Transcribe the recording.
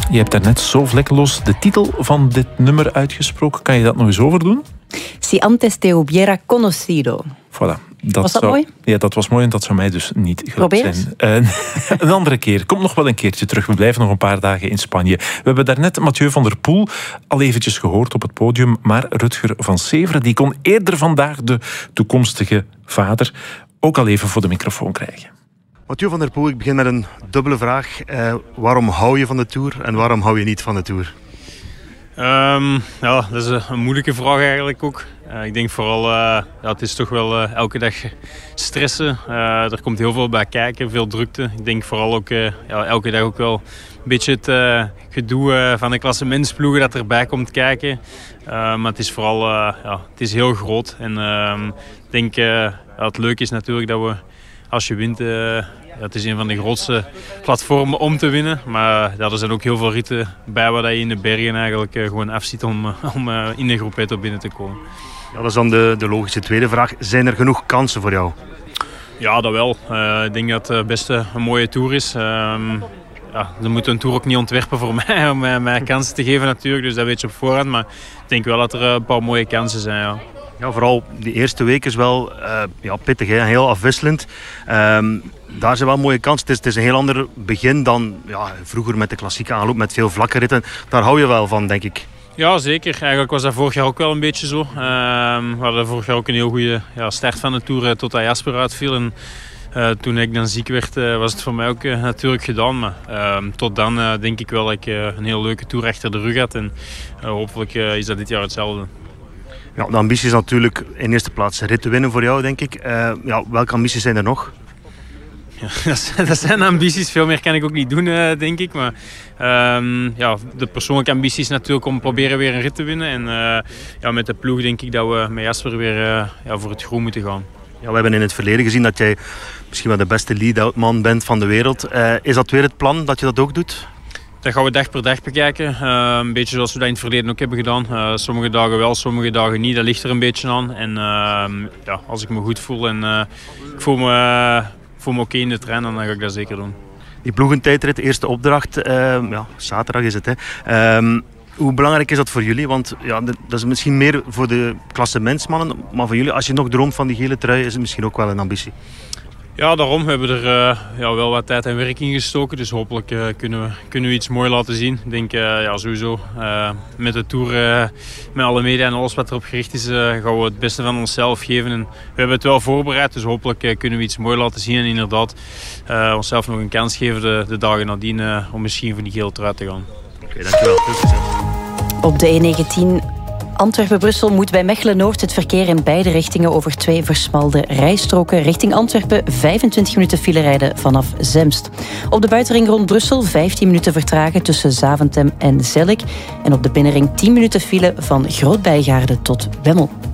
Je hebt daarnet zo vlekkeloos de titel van dit nummer uitgesproken. Kan je dat nog eens overdoen? Si antes te hubiera conocido. Voilà. Was dat mooi? Ja, dat was mooi en dat zou mij dus niet gelukt zijn. Een andere keer. Kom nog wel een keertje terug. We blijven nog een paar dagen in Spanje. We hebben daarnet Mathieu van der Poel al eventjes gehoord op het podium. Maar Rutger van Severen die kon eerder vandaag de toekomstige vader ook al even voor de microfoon krijgen. Mathieu van der Poel, ik begin met een dubbele vraag. Waarom hou je van de Tour en waarom hou je niet van de Tour? Ja, dat is een moeilijke vraag eigenlijk ook. Ik denk vooral, het is toch wel elke dag stressen. Er komt heel veel bij kijken, veel drukte. Ik denk vooral ook elke dag ook wel een beetje het gedoe van de klassementsploegen dat erbij komt kijken. Maar het is vooral het is heel groot. En ik denk het leuke is natuurlijk dat we, als je wint, het is een van de grootste platformen om te winnen. Maar er zijn ook heel veel ritten bij waar je in de bergen eigenlijk gewoon afziet om in de groep top binnen te komen. Ja, dat is dan de logische tweede vraag. Zijn er genoeg kansen voor jou? Ja, dat wel. Ik denk dat het best een mooie Tour is. Ze moeten een Tour ook niet ontwerpen voor mij om mij kansen te geven natuurlijk. Dus dat weet je op voorhand. Maar ik denk wel dat er een paar mooie kansen zijn. Ja. Ja, vooral die eerste week is wel pittig, hè? Heel afwisselend. Daar zijn wel mooie kansen. Het is een heel ander begin dan vroeger met de klassieke aanloop met veel vlakke ritten. Daar hou je wel van, denk ik. Ja, zeker. Eigenlijk was dat vorig jaar ook wel een beetje zo. We hadden vorig jaar ook een heel goede start van de Tour totdat Jasper uitviel. En toen ik dan ziek werd, was het voor mij ook natuurlijk gedaan. Maar tot dan denk ik wel dat ik een heel leuke Tour achter de rug had. En hopelijk is dat dit jaar hetzelfde. Ja, de ambitie is natuurlijk in eerste plaats rit te winnen voor jou, denk ik. Welke ambities zijn er nog? Ja, dat zijn ambities. Veel meer kan ik ook niet doen, denk ik. Maar de persoonlijke ambitie is natuurlijk om proberen weer een rit te winnen. En met de ploeg denk ik dat we met Jasper weer voor het groen moeten gaan. Ja, we hebben in het verleden gezien dat jij misschien wel de beste lead-out man bent van de wereld. Is dat weer het plan, dat je dat ook doet? Dat gaan we dag per dag bekijken. Een beetje zoals we dat in het verleden ook hebben gedaan. Sommige dagen wel, sommige dagen niet. Dat ligt er een beetje aan. En als ik me goed voel en ik voel me oké in de trein, dan ga ik dat zeker doen. Die ploegentijdrit, de eerste opdracht, zaterdag is het. Hè. Hoe belangrijk is dat voor jullie? Want dat is misschien meer voor de klassementsmannen. Maar voor jullie, als je nog droomt van die gele trui, is het misschien ook wel een ambitie. Ja, daarom hebben we er wel wat tijd en werk in gestoken. Dus hopelijk kunnen we iets moois laten zien. Ik denk sowieso met de Tour, met alle media en alles wat erop gericht is, gaan we het beste van onszelf geven. En we hebben het wel voorbereid, dus hopelijk kunnen we iets moois laten zien. En inderdaad onszelf nog een kans geven de dagen nadien om misschien voor die gele trui te gaan. Oké, dankjewel. Veel succes. Op de E19 Antwerpen-Brussel moet bij Mechelen-Noord het verkeer in beide richtingen over 2 versmalde rijstroken. Richting Antwerpen 25 minuten file rijden vanaf Zemst. Op de buitenring rond Brussel 15 minuten vertragen tussen Zaventem en Zellik. En op de binnenring 10 minuten file van Groot-Bijgaarde tot Wemmel.